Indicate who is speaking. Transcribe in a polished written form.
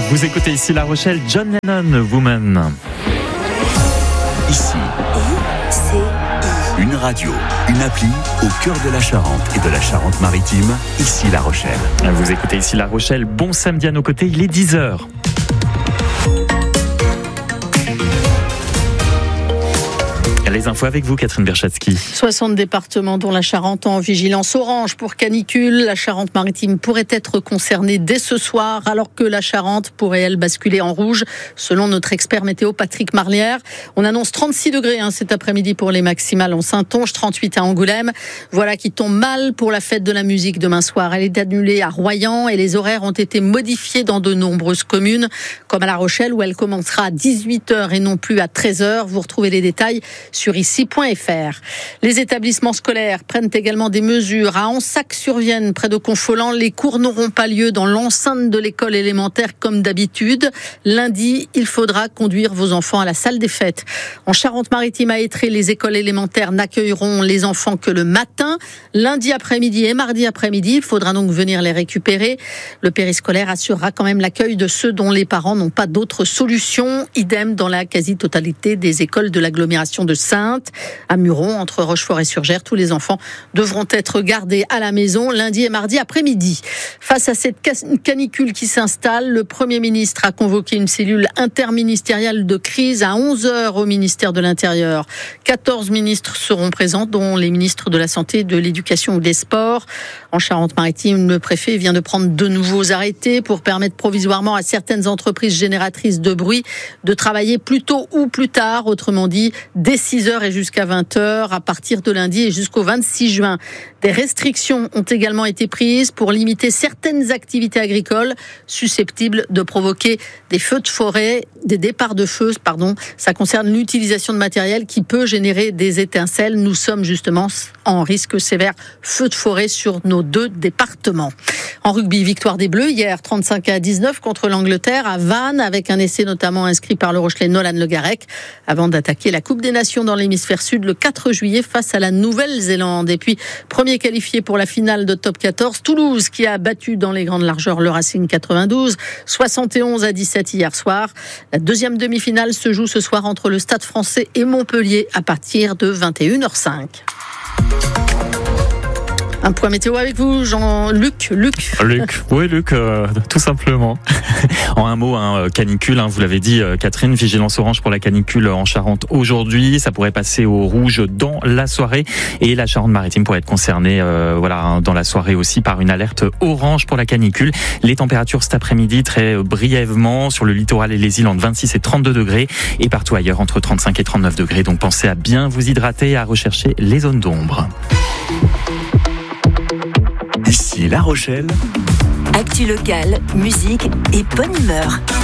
Speaker 1: Vous écoutez ici La Rochelle, John Lennon, Woman.
Speaker 2: Ici, une radio, une appli au cœur de la Charente et de la Charente-Maritime. Ici La Rochelle.
Speaker 1: Vous écoutez ici La Rochelle, bon samedi à nos côtés, il est 10h. Les infos avec vous, Catherine Berchatsky.
Speaker 3: 60 départements, dont la Charente, en vigilance orange pour canicule. La Charente-Maritime pourrait être concernée dès ce soir, alors que la Charente pourrait, elle, basculer en rouge, selon notre expert météo Patrick Marlière. On annonce 36 degrés cet après-midi pour les maximales en Saintonge, 38 à Angoulême. Voilà qui tombe mal pour la fête de la musique demain soir. Elle est annulée à Royan et les horaires ont été modifiés dans de nombreuses communes, comme à La Rochelle, où elle commencera à 18h et non plus à 13h. Vous retrouvez les détails sur ici.fr. Les établissements scolaires prennent également des mesures. À Ansac-sur-Vienne, près de Confolens, les cours n'auront pas lieu dans l'enceinte de l'école élémentaire comme d'habitude. Lundi, il faudra conduire vos enfants à la salle des fêtes. En Charente-Maritime, à Étré, les écoles élémentaires n'accueilleront les enfants que le matin. Lundi après-midi et mardi après-midi, il faudra donc venir les récupérer. Le périscolaire assurera quand même l'accueil de ceux dont les parents n'ont pas d'autre solution. Idem dans la quasi-totalité des écoles de l'agglomération de Sainte. À Muron, entre Rochefort-et-sur-Gers, tous les enfants devront être gardés à la maison lundi et mardi après-midi. Face à cette canicule qui s'installe, le Premier ministre a convoqué une cellule interministérielle de crise à 11h au ministère de l'Intérieur. 14 ministres seront présents, dont les ministres de la Santé, de l'Éducation ou des Sports. En Charente-Maritime, le préfet vient de prendre de nouveaux arrêtés pour permettre provisoirement à certaines entreprises génératrices de bruit de travailler plus tôt ou plus tard, autrement dit, dès 6h et jusqu'à 20h, à partir de lundi et jusqu'au 26 juin. Des restrictions ont également été prises pour limiter certaines activités agricoles susceptibles de provoquer des feux de forêt, des départs de feu, Ça concerne l'utilisation de matériel qui peut générer des étincelles. Nous sommes justement en risque sévère feu de forêt sur nos 2 départements. En rugby, victoire des Bleus hier, 35-19 contre l'Angleterre à Vannes, avec un essai notamment inscrit par le Rochelais Nolan Le Garec, avant d'attaquer la Coupe des Nations dans l'hémisphère sud le 4 juillet face à la Nouvelle-Zélande. Et puis, premier qualifié pour la finale de Top 14, Toulouse, qui a battu dans les grandes largeurs le Racing 92, 71-17 hier soir. La deuxième demi-finale se joue ce soir entre le Stade Français et Montpellier à partir de 21h05. Un point météo avec vous, Jean-Luc.
Speaker 1: Oui, Luc, tout simplement. En un mot, canicule, vous l'avez dit, Catherine, vigilance orange pour la canicule en Charente aujourd'hui. Ça pourrait passer au rouge dans la soirée et la Charente-Maritime pourrait être concernée dans la soirée aussi par une alerte orange pour la canicule. Les températures cet après-midi, très brièvement, sur le littoral et les îles entre 26 et 32 degrés et partout ailleurs entre 35 et 39 degrés. Donc pensez à bien vous hydrater et à rechercher les zones d'ombre.
Speaker 2: Ici La Rochelle.
Speaker 4: Actu locale, musique et bonne humeur.